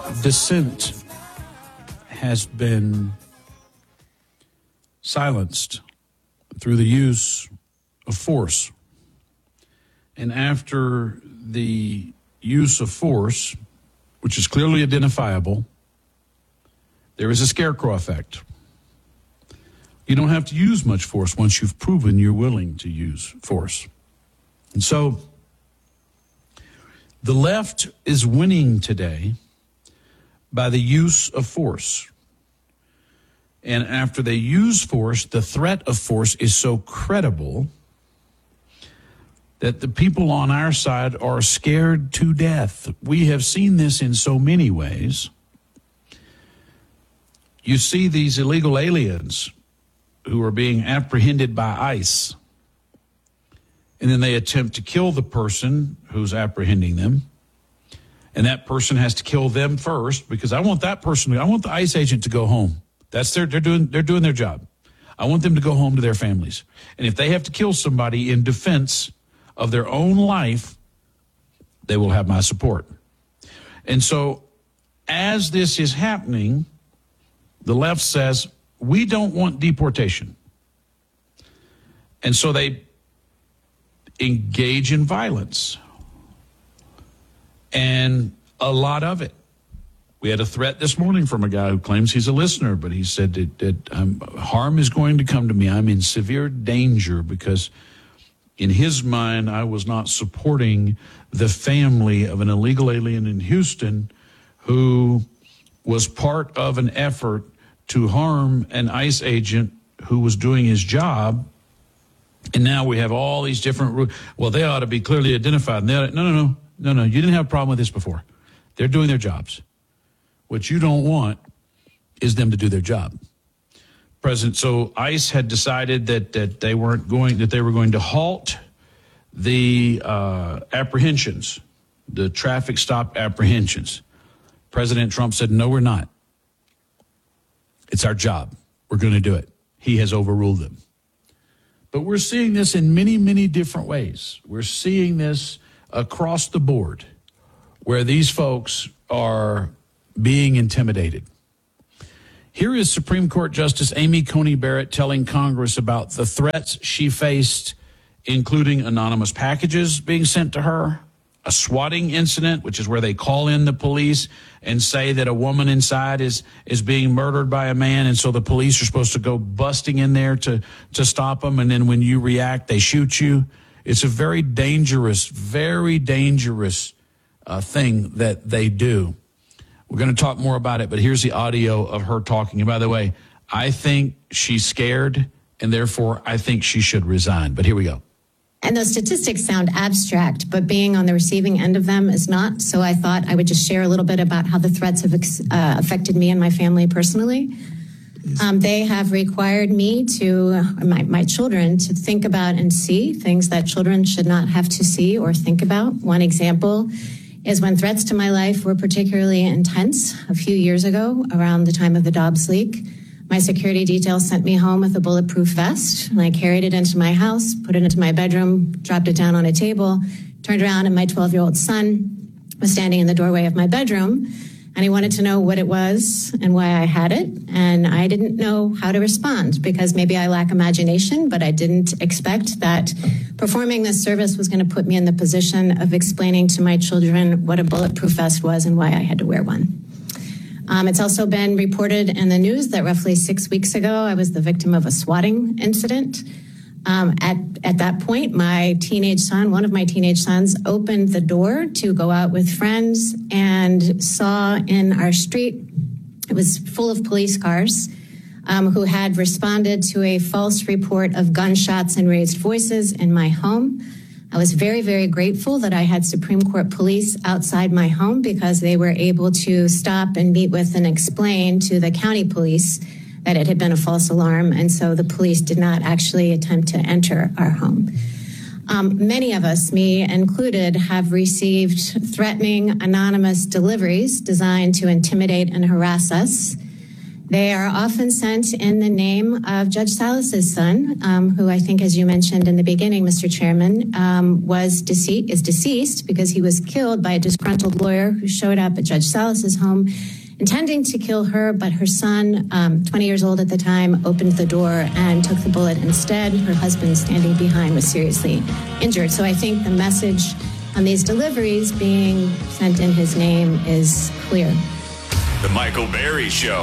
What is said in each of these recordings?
dissent has been silenced through the use of force. And after the use of force, which is clearly identifiable, there is a scarecrow effect. You don't have to use much force once you've proven you're willing to use force. And so the left is winning today by the use of force. And after they use force, the threat of force is so credible that the people on our side are scared to death. We have seen this in so many ways. You see these illegal aliens who are being apprehended by ICE, and then they attempt to kill the person who's apprehending them, and that person has to kill them first, because I want the ICE agent to go home. They're doing their job. I want them to go home to their families. And if they have to kill somebody in defense of their own life, they will have my support. And so as this is happening, the left says, we don't want deportation. And so they engage in violence, and a lot of it. We had a threat this morning from a guy who claims he's a listener, but he said that harm is going to come to me. I'm in severe danger because in his mind, I was not supporting the family of an illegal alien in Houston who was part of an effort to harm an ICE agent who was doing his job. And now we have all these different, well, they ought to be clearly identified. And no, you didn't have a problem with this before. They're doing their jobs. What you don't want is them to do their job. So ICE had decided that they were going to halt the apprehensions, the traffic stop apprehensions. President Trump said, no, we're not. It's our job. We're going to do it. He has overruled them. But we're seeing this in many, many different ways. We're seeing this across the board where these folks are being intimidated. Here is Supreme Court Justice Amy Coney Barrett telling Congress about the threats she faced, including anonymous packages being sent to her, a swatting incident, which is where they call in the police and say that a woman inside is being murdered by a man, and so the police are supposed to go busting in there to stop them, and then when you react, they shoot you. It's a very dangerous thing that they do. We're going to talk more about it, but here's the audio of her talking. And by the way, I think she's scared, and therefore I think she should resign. But here we go. And those statistics sound abstract, but being on the receiving end of them is not. So I thought I would just share a little bit about how the threats have affected me and my family personally. They have required me my children to think about and see things that children should not have to see or think about. One example is when threats to my life were particularly intense a few years ago around the time of the Dobbs leak. My security detail sent me home with a bulletproof vest, and I carried it into my house, put it into my bedroom, dropped it down on a table, turned around, and my 12-year-old son was standing in the doorway of my bedroom, and he wanted to know what it was and why I had it, and I didn't know how to respond because maybe I lack imagination, but I didn't expect that performing this service was going to put me in the position of explaining to my children what a bulletproof vest was and why I had to wear one. It's also been reported in the news that roughly 6 weeks ago, I was the victim of a swatting incident. At that point, one of my teenage sons, opened the door to go out with friends and saw in our street, it was full of police cars who had responded to a false report of gunshots and raised voices in my home. I was very, very grateful that I had Supreme Court police outside my home because they were able to stop and meet with and explain to the county police that it had been a false alarm, and so the police did not actually attempt to enter our home. Many of us, me included, have received threatening anonymous deliveries designed to intimidate and harass us. They are often sent in the name of Judge Salas's son, who I think, as you mentioned in the beginning, Mr. Chairman, is deceased because he was killed by a disgruntled lawyer who showed up at Judge Salas's home intending to kill her, but her son, 20 years old at the time, opened the door and took the bullet instead. Her husband, standing behind, was seriously injured. So I think the message on these deliveries being sent in his name is clear. The Michael Berry Show.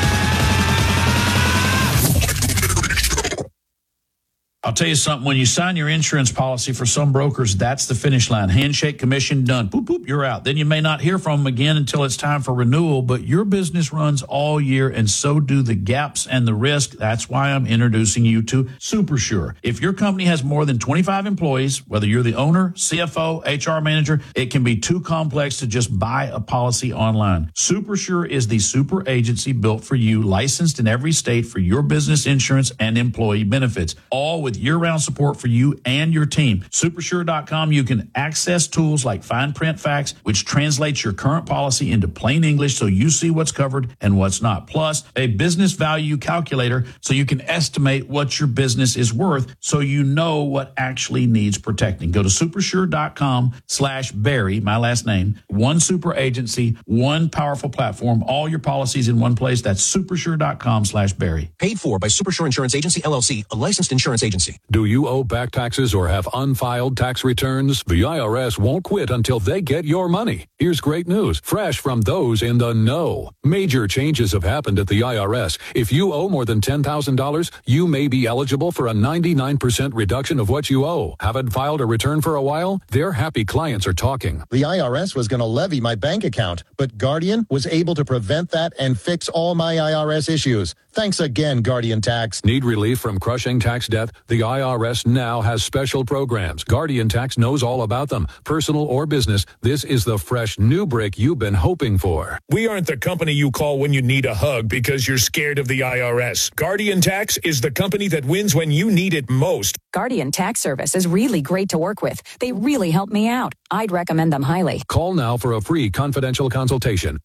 I'll tell you something. When you sign your insurance policy, for some brokers, that's the finish line. Handshake, commission, done. Boop, boop, you're out. Then you may not hear from them again until it's time for renewal, but your business runs all year, and so do the gaps and the risk. That's why I'm introducing you to SuperSure. If your company has more than 25 employees, whether you're the owner, CFO, HR manager, it can be too complex to just buy a policy online. SuperSure is the super agency built for you, licensed in every state for your business insurance and employee benefits, all with year-round support for you and your team. Supersure.com, you can access tools like Fine Print Facts, which translates your current policy into plain English so you see what's covered and what's not. Plus, a business value calculator so you can estimate what your business is worth so you know what actually needs protecting. Go to supersure.com/Barry, my last name. One super agency, one powerful platform, all your policies in one place. That's supersure.com/Barry. Paid for by Supersure Insurance Agency, LLC, a licensed insurance agency. Do you owe back taxes or have unfiled tax returns? The IRS won't quit until they get your money. Here's great news, fresh from those in the know. Major changes have happened at the IRS. If you owe more than $10,000, you may be eligible for a 99% reduction of what you owe. Haven't filed a return for a while? Their happy clients are talking. The IRS was going to levy my bank account, but Guardian was able to prevent that and fix all my IRS issues. Thanks again, Guardian Tax. Need relief from crushing tax debt? The IRS now has special programs. Guardian Tax knows all about them. Personal or business, this is the fresh new brick you've been hoping for. We aren't the company you call when you need a hug because you're scared of the IRS. Guardian Tax is the company that wins when you need it most. Guardian Tax Service is really great to work with. They really help me out. I'd recommend them highly. Call now for a free confidential consultation.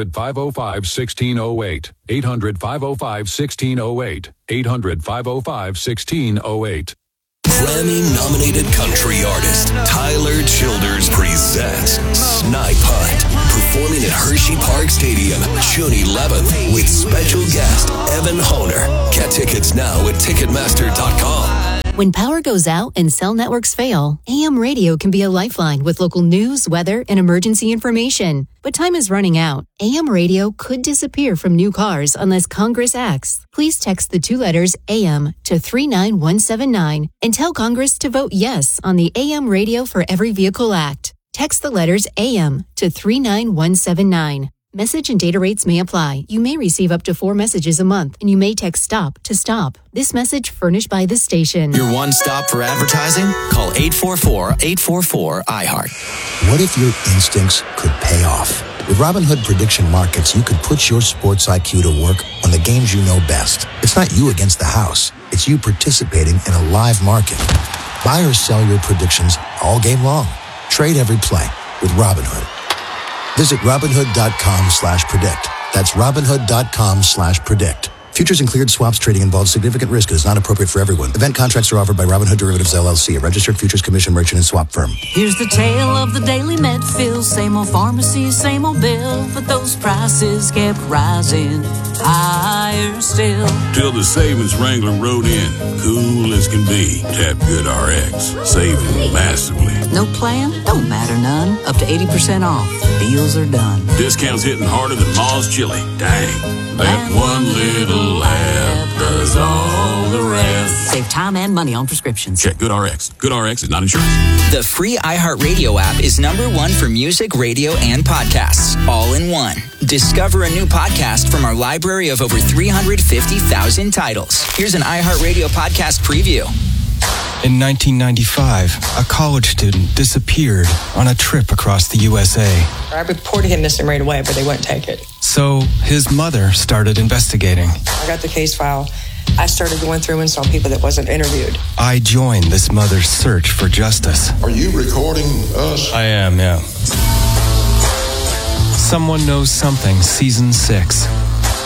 800-505-1608. 800-505-1608. 800-505-1608. Grammy-nominated country artist Tyler Childers presents Snipe Hunt, performing at Hershey Park Stadium June 11th with special guest Evan Honer. Get tickets now at Ticketmaster.com. When power goes out and cell networks fail, AM radio can be a lifeline with local news, weather, and emergency information. But time is running out. AM radio could disappear from new cars unless Congress acts. Please text the two letters AM to 39179 and tell Congress to vote yes on the AM Radio for Every Vehicle Act. Text the letters AM to 39179. Message and data rates may apply. You may receive up to 4 messages a month, and you may text STOP to stop. This message furnished by this station. Your one stop for advertising? Call 844-844-iHeart. What if your instincts could pay off? With Robinhood Prediction Markets, you could put your sports IQ to work on the games you know best. It's not you against the house. It's you participating in a live market. Buy or sell your predictions all game long. Trade every play with Robinhood. Visit Robinhood.com/predict. That's Robinhood.com/predict. Futures and cleared swaps trading involves significant risk and is not appropriate for everyone. Event contracts are offered by Robinhood Derivatives LLC, a registered futures commission merchant and swap firm. Here's the tale of the daily Medfield. Same old pharmacy, same old bill, but those prices kept rising higher still. Till the savings Wrangler rode in, cool as can be. Tap GoodRx, saving massively. No plan? Don't matter none. Up to 80% off. Deals are done. Discounts hitting harder than Ma's chili. Dang, that one little app does all the rest. Save time and money on prescriptions. Check GoodRx. GoodRx is not insurance. The free iHeartRadio app is #1 for music, radio, and podcasts, all in one. Discover a new podcast from our library of over 350,000 titles. Here's an iHeartRadio podcast preview. In 1995, a college student disappeared on a trip across the USA. I reported him missing right away, but they wouldn't take it. So his mother started investigating. I got the case file. I started going through and saw people that wasn't interviewed. I joined this mother's search for justice. Are you recording us? I am, yeah. Someone Knows Something, Season 6.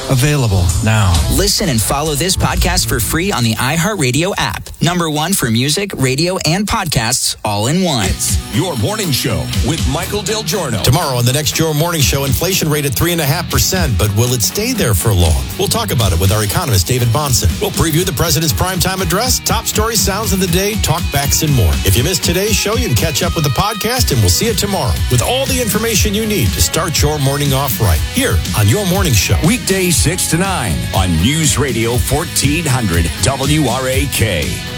Available now. Listen and follow this podcast for free on the iHeartRadio app. #1 for music, radio, and podcasts all in one. It's Your Morning Show with Michael Del Giorno. Tomorrow on the next Your Morning Show, inflation rate at 3.5%, but will it stay there for long? We'll talk about it with our economist, David Bonson. We'll preview the president's primetime address, top story sounds of the day, talkbacks, and more. If you missed today's show, you can catch up with the podcast, and we'll see you tomorrow with all the information you need to start your morning off right here on Your Morning Show. Weekdays 6 to 9 on News Radio 1400 WRAK.